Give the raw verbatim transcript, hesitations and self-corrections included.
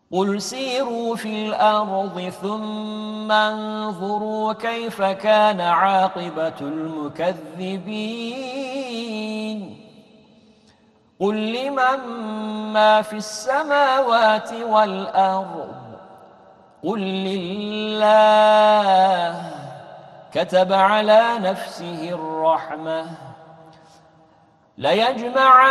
قل سيروا في الأرض ثم انظروا كيف كان عاقبة المكذبين قل لمن ما في السماوات والأرض قل لله كتب على نفسه الرحمة ليجمع